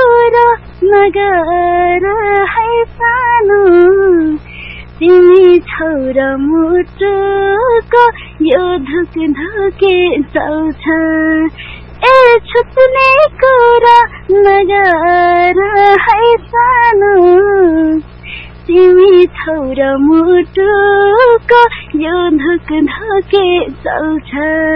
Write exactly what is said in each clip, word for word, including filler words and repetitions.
कुरा नगर है सानो तिमी छौरा मुटुको यो धुक धुके चल्छ ए छुट्ने कुरा नगर है सानो तिमी छौरा मुटुको यो धुक धुके चल्छ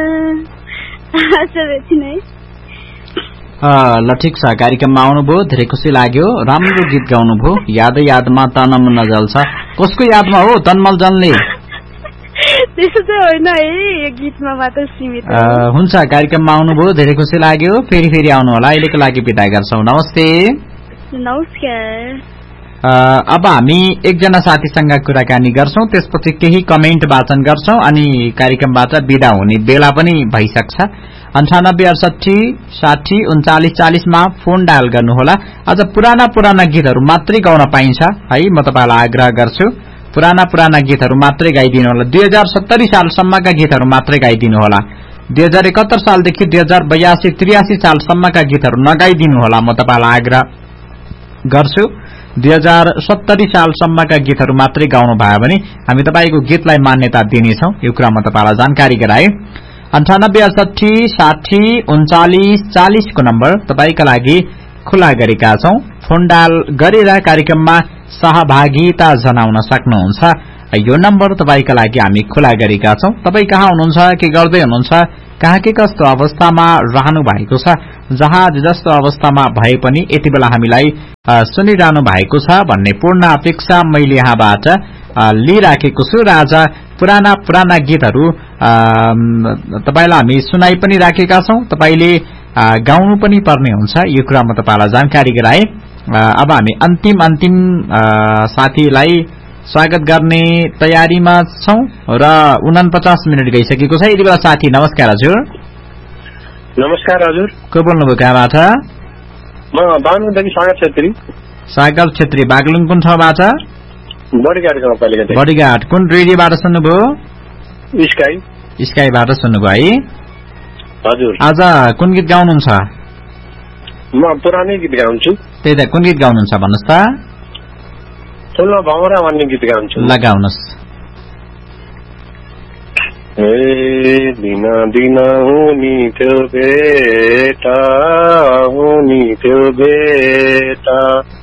ल ठिक छ कार्यक्रममा आउनुभयो धेरै खुसी लाग्यो राम्रो गीत गाउनुभयो यादै यादमा तनम नजल्छ कसको यादमा हो तन्मल जनले त्यसो चाहिँ होइन है यो गीतमा मात्र सीमित हुन्छ कार्यक्रममा आउनुभयो धेरै खुसी लाग्यो फेरि फेरि आउनु होला अहिलेको लागि बिदा गर्छौं नमस्ते नमस्कार अब हामी एकजना साथीसँग कुराकानी गर्छौं त्यसपछि केही कमेन्ट वाचन गर्छौं अनि कार्यक्रमबाट बिदा हुने बेला पनि भइसक्छ अन्ठानब्बे अडसठी साठी उन्चालिस चालिस मा फोन डायल गर्नुहोला आज पुराना पुराना गीतहरू मात्रै गाउन पाइन्छ है म तपाईलाई आग्रह गर्छु पुराना पुराना गीतहरू मात्रै गाइदिनु होला दुई हजार सत्तरी सालसम्मका गीतहरू मात्रै गाइदिनु होला दुई हजार एकहत्तर सालदेखि दुई हजार बयासी त्रियासी सालसम्मका गीतहरू नगाइदिनु होला म तपाईलाई आग्रह गर्छु दुई हजार सत्तरी सालसम्मका गीतहरू मात्रै गाउनु भयो भने हामी तपाईको गीतलाई मान्यता दिनेछौं यो कुरा म तपाईलाई जानकारी गराए अन्ठानब्बे अडसठी साठी उन्चालिस चालिस को नम्बर तपाईका लागि खुला गरेका छौं फोन डायल गरेर कार्यक्रममा सहभागिता जनाउन सक्नुहुन्छ यो नम्बर तपाईका लागि हामी खुला गरेका छौं तपाई कहाँ हुनुहुन्छ के गर्दै हुनुहुन्छ कहाँ के कस्तो अवस्थामा रहनु भएको छ जहाँ जस्तो अवस्थामा भए पनि यति बेला हामीलाई सुनिरहनु भएको छ भन्ने पूर्ण अपेक्षा मैले यहाँबाट लिइराखेको छु राजा पुराना पुराना गीतहरू तपाईलाई हामी सुनाइ पनि राखेका छौं तपाईले गाउनु पनि पर्ने हुन्छ यो कुरा म तपाईलाई जानकारी गराए अब हामी अन्तिम अन्तिम साथीलाई स्वागत गर्ने तयारीमा छौं र उनचास मिनट गइसकेको छ यति बेला साथी नमस्कार हजुर नमस्कार हजुर को बोल्नुभयो कहाँबाट म बागलुङदेखि सागर छेत्री सागर छेत्री बागलुङ कुन ठाउँबाट बडीघाट कुन रेडियोबाट सुन्नुभयो स्काई स्काईबाट सुन्नुभयो है हजुर आज कुन गीत गाउनुहुन्छ म पुरानै गीत गाउँछु त्यही त कुन गीत गाउनुहुन्छ भन्नुस् त फुलमा भमरा भन्ने गीत गाउँछु लगाउनुस् ए दिन दिन हुनी थियो बेटा हुनी थियो बेटा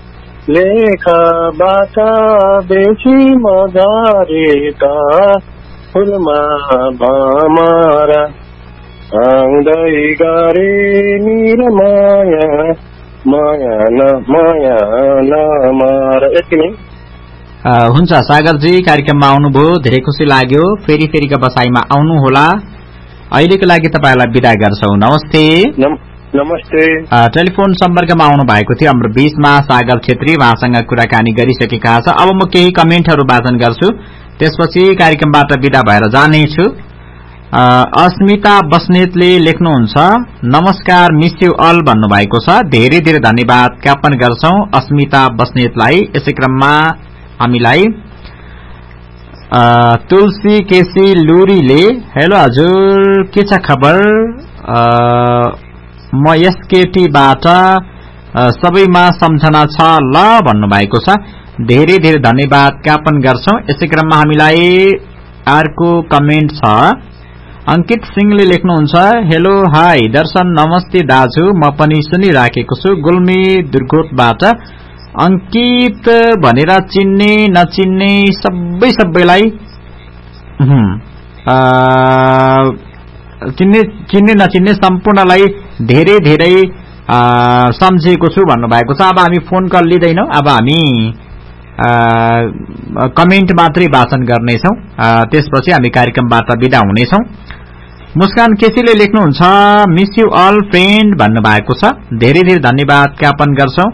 लेखाबाट बेसी मजारेका फुलमा भमरा आउँदै गरे निर माया माया न माया नमार यति नै हुन्छ सागरजी कार्यक्रममा आउनुभयो धेरै खुसी लाग्यो फेरि फेरिका बसाइमा आउनु होला अहिलेको लागि तपाईलाई बिदा गर्छौं नमस्ते नमस्ते टेलिफोन सम्पर्कमा आउनु भएको थियो हाम्रो बीचमा सागर छेत्री उहाँसँग कुराकानी गरिसकेका छ अब म केही कमेन्टहरू वाचन गर्छु त्यसपछि कार्यक्रमबाट बिदा भएर जानेछु अस्मिता बस्नेतले लेख्नुहुन्छ नमस्कार मिस यू अल भन्नुभएको छ धेरै धेरै धन्यवाद ज्ञापन गर्छौं अस्मिता बस्नेतलाई यसै क्रममा हामीलाई तुलसी केसी लुरीले हेलो हजुर के छ खबर म एसकेटीबाट सबैमा सम्झना छ ल भन्नुभएको छ धेरै धेरै धन्यवाद ज्ञापन गर्छौं यसै क्रममा हामीलाई अर्को कमेन्ट छ अंकित सिंहले लेख्नुहुन्छ हेलो हाई दर्शन नमस्ते दाजु म पनि सुनिराखेको छु गुल्मी दुर्गोटबाट अंकित भनेर चिन्ने नचिन्ने सबै सबैलाई चिन्ने चिन्ने नचिन्ने सम्पूर्णलाई धेरै धेरै सम्झेको छु भन्नुभएको छ अब हामी फोन कल लिँदैनौं अब हामी कमेन्ट मात्रै वाचन गर्नेछौं त्यसपछि हामी कार्यक्रमबाट बिदा हुनेछौं मुस्कान केसीले लेख्नुहुन्छ मिस यू अल फ्रेन्ड भन्नुभएको छ धेरै धेरै धन्यवाद ज्ञापन गर्छौं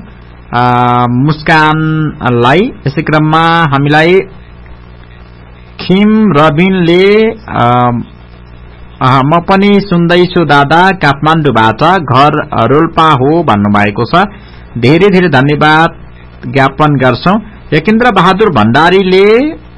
मुस्कानलाई यसै क्रममा हामीलाई खिम रबिनले म पनि सुन्दैछु दादा काठमाडौँबाट घर रोल्पा हो भन्नुभएको छ धेरै धेरै धन्यवाद ज्ञापन गर्छौं यकेन्द्र बहादुर भण्डारीले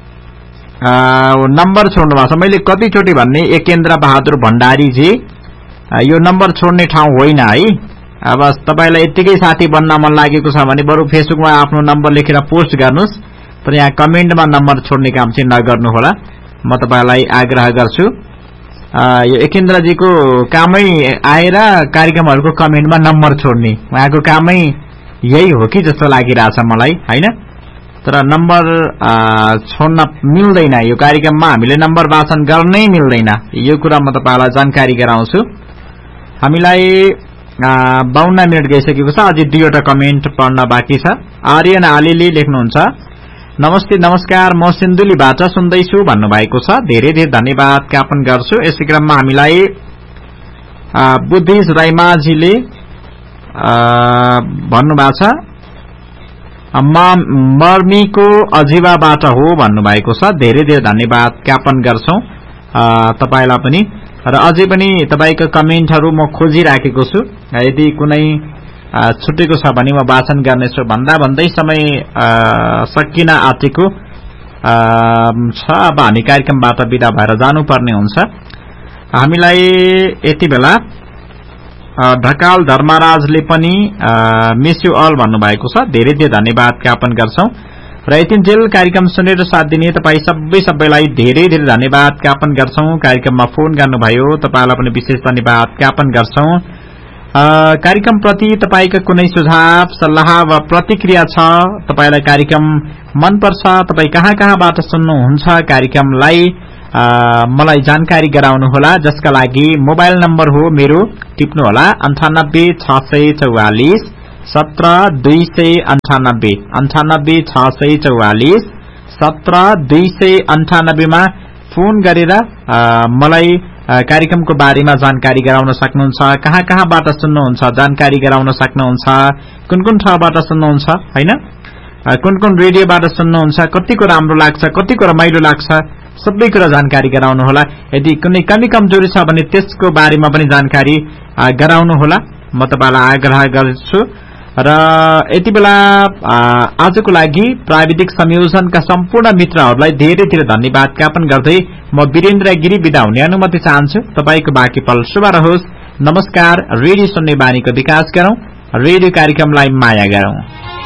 नम्बर छोड्नु भएको छ मैले कतिचोटि भन्ने यकेन्द्र बहादुर भण्डारीजी यो नम्बर छोड्ने ठाउँ होइन है अब तपाईलाई यतिकै साथी बन्न मन लागेको छ भने बरु फेसबुकमा आफ्नो नम्बर लेखेर पोस्ट गर्नुस्, तर यहाँ कमेन्टमा नम्बर छोड्ने काम चाहिँ नगर्नु होला, म तपाईलाई आग्रह गर्छु। यो एकेन्द्रजीको कामै आएर कार्यक्रमहरुको कमेन्टमा नम्बर छोड्ने, उहाँको कामै यही हो कि जस्तो लागिरहेछ मलाई, हैन? तर नम्बर छोड्न मिल्दैन, यो कार्यक्रममा हामीले नम्बर वाचन गर्नै मिल्दैन, यो कुरा म तपाईलाई जानकारी गराउँछु। हामीलाई बाउन्न मिनट गइसकेको छ, अझै दुईवटा कमेन्ट पढ्न बाँकी छ। आर्यन आलीले लेख्नुहुन्छ, नमस्ते नमस्कार, म सिन्धुलीबाट सुन्दैछु भन्नुभएको छ, धेरै धेरै धन्यवाद ज्ञापन गर्छु। यसै क्रममा हामीलाई बुद्धिश राइमाजीले भन्नुभएको छ, म मर्मीको अजिवाबाट हो भन्नुभएको छ, धेरै धेरै धन्यवाद ज्ञापन गर्छौं तपाईलाई पनि। र अझै पनि तपाईको कमेन्टहरु म खोजिराखेको छु, यदि कुनै छुटेको छ भने म वाचन गर्नेछु। भन्दा भन्दै समय सकिन आँटेको छ, अब हामी कार्यक्रमबाट बिदा भएर जानुपर्ने हुन्छ। हामीलाई यति बेला ढकाल धर्मराजले पनि मिस यु अल भन्नुभएको छ, धेरै धेरै धन्यवाद ज्ञापन गर्छौं। र यतिन्जेल कार्यक्रम सुनेर साथ दिने तपाई सबै सबैलाई धेरै धेरै धन्यवाद ज्ञापन गर्छौं। कार्यक्रममा फोन गर्नुभयो, तपाईलाई पनि विशेष धन्यवाद ज्ञापन गर्छौं। कार्यक्रम प्रति तपाईका कुनै सुझाव सल्लाह वा प्रतिक्रिया छ, तपाईलाई कार्यक्रम मन पर्छ, तपाई कहाँ कहाँबाट सुन्नुहुन्छ कार्यक्रमलाई मलाई जानकारी गराउनु होला, जसका लागि मोबाइल नम्बर हो मेरो, टिप्नु होला अन्ठानब्बे छ सय चौवालिस सत्र दुई सय अन्ठानब्बे अन्ठानब्बे छ सय चौवालिस सत्र दुई सय अन्ठानब्बेमा फोन गरेर मलाई कार्यक्रमको बारेमा जानकारी गराउन सक्नुहुन्छ। कहाँ कहाँबाट सुन्नुहुन्छ जानकारी गराउन सक्नुहुन्छ, कुन कुन ठाउँबाट सुन्नुहुन्छ, हैन? कुन कुन रेडियोबाट सुन्नुहुन्छ, कतिको राम्रो लाग्छ, कतिको रमाइलो लाग्छ, सबै कुरा जानकारी गराउनु होला। यदि कुनै कमी कमजोरी छ भने त्यसको बारेमा पनि जानकारी गराउनु होला, म तपाईलाई आग्रह गर्छु। र यति बेला आजको लागि प्राविधिक संयोजनका सम्पूर्ण मित्रहरूलाई धेरै धेरै धन्यवाद ज्ञापन गर्दै म वीरेन्द्र गिरी बिदा हुने अनुमति चाहन्छु। तपाईको बाँकी पल शुभ रहोस्। नमस्कार। रेडियो सुन्ने बानीको विकास गरौं, रेडियो कार्यक्रमलाई माया गरौं।